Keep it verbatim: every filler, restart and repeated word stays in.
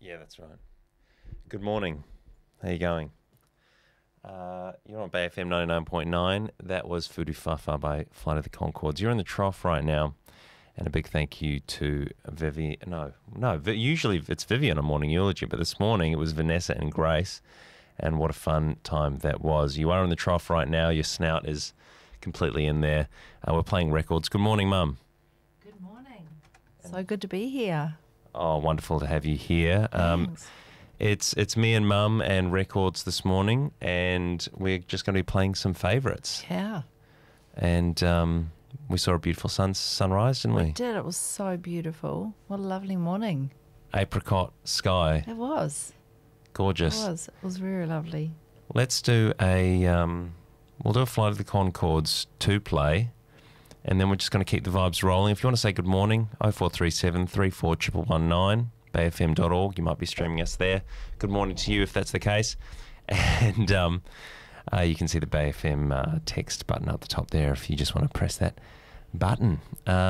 Yeah, that's right. Good morning. How you going? Uh, you're on Bay F M ninety-nine point nine. That was Fudu Fafa by Flight of the Conchords. You're in the trough right now. And a big thank you to Vivi. No, no. Vi- usually it's Vivian on Morning Eulogy, but this morning it was Vanessa and Grace. And what a fun time that was. You are in the trough right now. Your snout is completely in there. Uh, we're playing records. Good morning, Mum. Good morning. So good to be here. Oh, wonderful to have you here. Um, Thanks. it's it's me and Mum and records this morning, and we're just going to be playing some favourites. Yeah. And um, we saw a beautiful sun sunrise, didn't we? We did. It was so beautiful. What a lovely morning. Apricot sky, It was. gorgeous. It was. It was very lovely. Let's do a um, we'll do a Flight of the Conchords two play, and then we're just going to keep the vibes rolling. If you want to say good morning, oh four three seven, three four one one one nine, bay f m dot org. You might be streaming us there. Good morning to you if that's the case. And um, uh, you can see the Bay F M uh, text button at the top there if you just want to press that button. Uh,